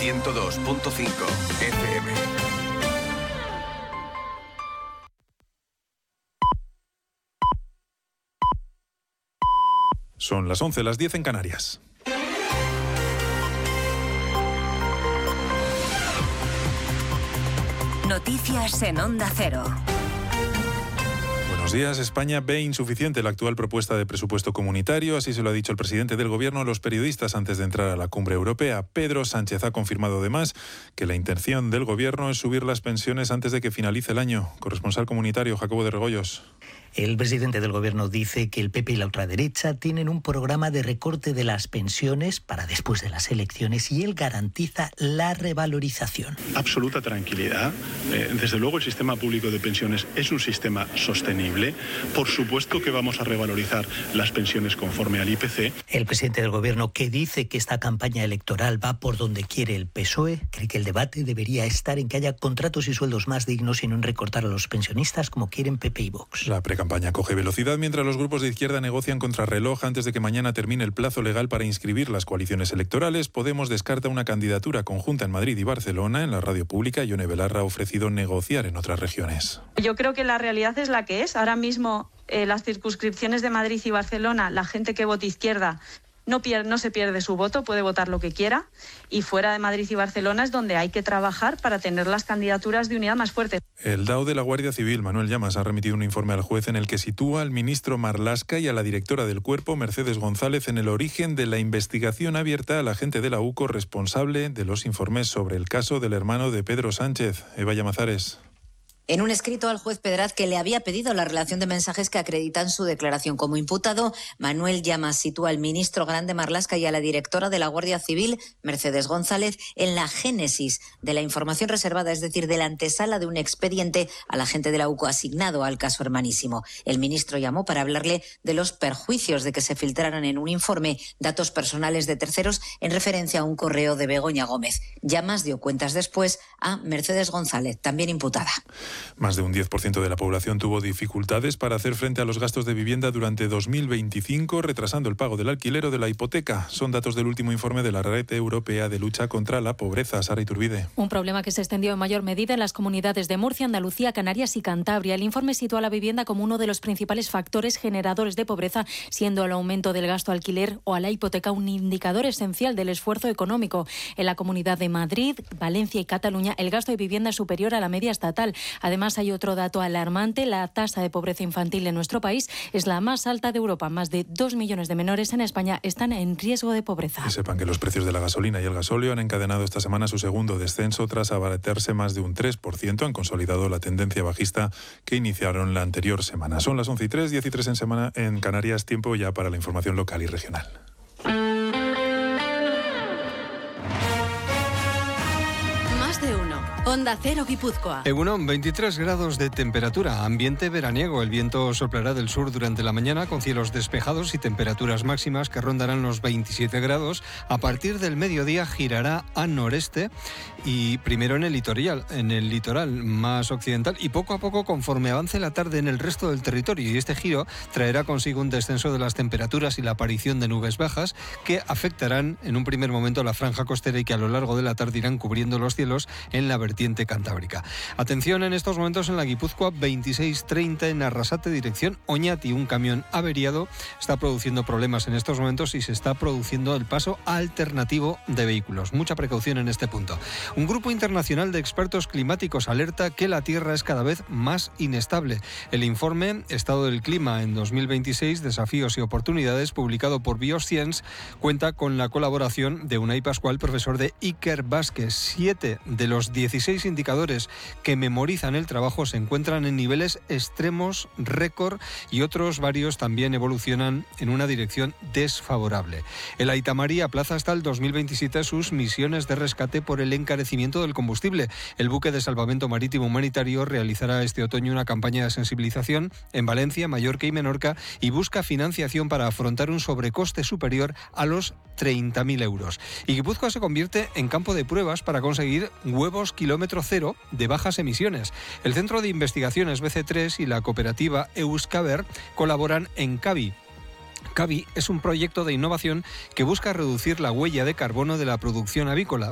102.5 FM. Son las 11, las 10 en Canarias. Noticias en Onda Cero. Buenos días. España ve insuficiente la actual propuesta de presupuesto comunitario. Así se lo ha dicho el presidente del Gobierno a los periodistas antes de entrar a la cumbre europea. Pedro Sánchez ha confirmado además que la intención del Gobierno es subir las pensiones antes de que finalice el año. Corresponsal comunitario, Jacobo de Regoyos. El presidente del Gobierno dice que el PP y la ultraderecha tienen un programa de recorte de las pensiones para después de las elecciones y él garantiza la revalorización. Absoluta tranquilidad. Desde luego el sistema público de pensiones es un sistema sostenible. Por supuesto que vamos a revalorizar las pensiones conforme al IPC. El presidente del Gobierno, que dice que esta campaña electoral va por donde quiere el PSOE, cree que el debate debería estar en que haya contratos y sueldos más dignos y no en recortar a los pensionistas como quieren PP y Vox. La campaña coge velocidad mientras los grupos de izquierda negocian contrarreloj antes de que mañana termine el plazo legal para inscribir las coaliciones electorales. Podemos descarta una candidatura conjunta en Madrid y Barcelona. En la radio pública, Ione Belarra ha ofrecido negociar en otras regiones. Yo creo que la realidad es la que es. Ahora mismo las circunscripciones de Madrid y Barcelona, la gente que vote izquierda no se pierde su voto, puede votar lo que quiera, y fuera de Madrid y Barcelona es donde hay que trabajar para tener las candidaturas de unidad más fuertes. El DAO de la Guardia Civil, Manuel Llamas, ha remitido un informe al juez en el que sitúa al ministro Marlaska y a la directora del Cuerpo, Mercedes González, en el origen de la investigación abierta al agente de la UCO responsable de los informes sobre el caso del hermano de Pedro Sánchez. Eva Llamazares. En un escrito al juez Pedraz que le había pedido la relación de mensajes que acreditan su declaración como imputado, Manuel Llamas sitúa al ministro Grande Marlaska y a la directora de la Guardia Civil, Mercedes González, en la génesis de la información reservada, es decir, de la antesala de un expediente al agente de la UCO asignado al caso hermanísimo. El ministro llamó para hablarle de los perjuicios de que se filtraran en un informe datos personales de terceros en referencia a un correo de Begoña Gómez. Llamas dio cuentas después a Mercedes González, también imputada. Más de un 10% de la población tuvo dificultades para hacer frente a los gastos de vivienda durante 2025, retrasando el pago del alquiler o de la hipoteca. Son datos del último informe de la Red Europea de Lucha contra la Pobreza. Sara Iturbide. Un problema que se extendió en mayor medida en las comunidades de Murcia, Andalucía, Canarias y Cantabria. El informe sitúa la vivienda como uno de los principales factores generadores de pobreza, siendo el aumento del gasto alquiler o a la hipoteca un indicador esencial del esfuerzo económico. En la Comunidad de Madrid, Valencia y Cataluña, el gasto de vivienda es superior a la media estatal. Además, hay otro dato alarmante. La tasa de pobreza infantil en nuestro país es la más alta de Europa. Más de 2 millones de menores en España están en riesgo de pobreza. Que sepan que los precios de la gasolina y el gasóleo han encadenado esta semana su segundo descenso tras abaratarse más de un 3%. Han consolidado la tendencia bajista que iniciaron la anterior semana. Son las 11:03, 10:03 en Canarias. Tiempo ya para la información local y regional. Onda Cero Guipúzcoa. Egunon, 23 grados de temperatura, ambiente veraniego. El viento soplará del sur durante la mañana con cielos despejados y temperaturas máximas que rondarán los 27 grados. A partir del mediodía girará a noreste y primero en el litoral más occidental y poco a poco conforme avance la tarde en el resto del territorio. Y este giro traerá consigo un descenso de las temperaturas y la aparición de nubes bajas que afectarán en un primer momento a la franja costera y que a lo largo de la tarde irán cubriendo los cielos en la vertiente cantábrica. Atención en estos momentos en la Guipúzcoa 2630 en Arrasate, dirección Oñati. Un camión averiado está produciendo problemas en estos momentos y se está produciendo el paso alternativo de vehículos. Mucha precaución en este punto. Un grupo internacional de expertos climáticos alerta que la Tierra es cada vez más inestable. El informe Estado del Clima en 2026, Desafíos y Oportunidades, publicado por Bioscience, cuenta con la colaboración de Unai Pascual, profesor de Iker Vázquez. 7 de los 16 indicadores que memorizan el trabajo se encuentran en niveles extremos récord y otros varios también evolucionan en una dirección desfavorable. El Aita María aplaza hasta el 2027 sus misiones de rescate por el encarecimiento del combustible. El buque de salvamento marítimo humanitario realizará este otoño una campaña de sensibilización en Valencia, Mallorca y Menorca y busca financiación para afrontar un sobrecoste superior a los 30.000 euros. Y Guipúzcoa se convierte en campo de pruebas para conseguir huevos kilómetro cero de bajas emisiones. El Centro de Investigaciones BC3 y la cooperativa Euskaber colaboran en Cavi. Cavi es un proyecto de innovación que busca reducir la huella de carbono de la producción avícola.